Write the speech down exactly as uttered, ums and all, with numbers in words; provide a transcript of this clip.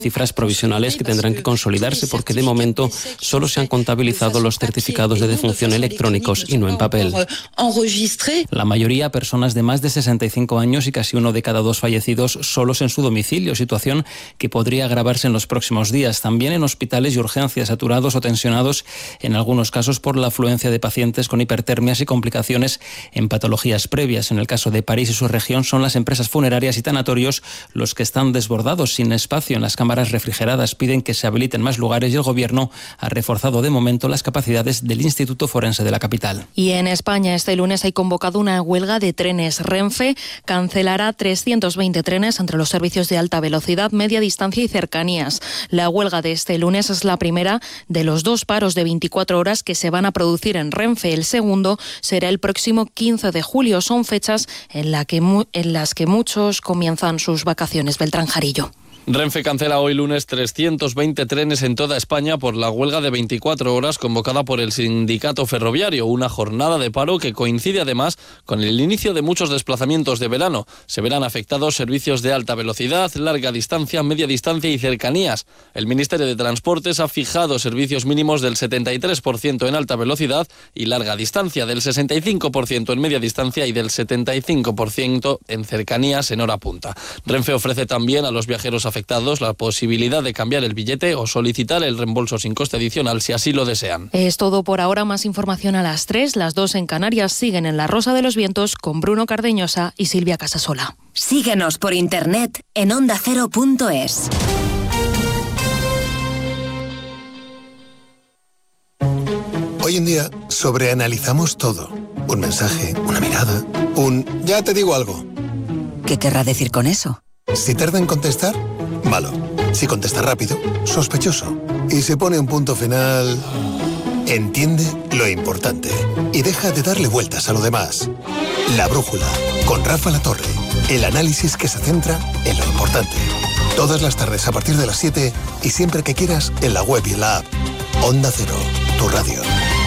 Cifras provisionales que tendrán que consolidarse porque de momento solo se han contabilizado los certificados de defunción electrónicos y no en papel. La mayoría personas de más de sesenta y cinco años y casi uno de cada dos fallecidos solos en su domicilio, situación que podría agravarse en los próximos días. También en hospitales y urgencias saturados o tensionados, en algunos casos por la afluencia de pacientes con hipertermias y complicaciones en patologías previas. En el caso de París y su región son las empresas funerarias y tanatorios los que están desbordados, sin espacio en las cámaras refrigeradas. Piden que se habiliten más lugares y el Gobierno ha reforzado de momento las capacidades del Instituto Forense de la capital. Y en España este lunes hay convocado una huelga de trenes. Renfe cancelará trescientos veinte trenes entre los servicios de alta velocidad, media distancia y cercanías. La huelga de este lunes es la primera de los dos paros de veinticuatro horas que se van a producir en Renfe. El segundo será el próximo quince de julio. Son fechas en, la que mu- en las que muchos comienzan sus vacaciones. Beltrán Jarillo. Renfe cancela hoy lunes trescientos veinte trenes en toda España por la huelga de veinticuatro horas convocada por el sindicato ferroviario, una jornada de paro que coincide además con el inicio de muchos desplazamientos de verano. Se verán afectados servicios de alta velocidad, larga distancia, media distancia y cercanías. El Ministerio de Transportes ha fijado servicios mínimos del setenta y tres por ciento en alta velocidad y larga distancia, del sesenta y cinco por ciento en media distancia y del setenta y cinco por ciento en cercanías en hora punta. Renfe ofrece también a los viajeros afectados la posibilidad de cambiar el billete o solicitar el reembolso sin coste adicional si así lo desean. Es todo por ahora. Más información a las tres. Las dos en Canarias siguen en La Rosa de los Vientos con Bruno Cardeñosa y Silvia Casasola. Síguenos por internet en onda cero punto es. Hoy en día sobreanalizamos todo. Un mensaje, una mirada, un ya te digo algo. ¿Qué querrá decir con eso? Si tarda en contestar, malo. Si contesta rápido, sospechoso. Y si pone un punto final, entiende lo importante y deja de darle vueltas a lo demás. La Brújula, con Rafa La Torre. El análisis que se centra en lo importante. Todas las tardes a partir de las siete y siempre que quieras en la web y en la app. Onda Cero, tu radio.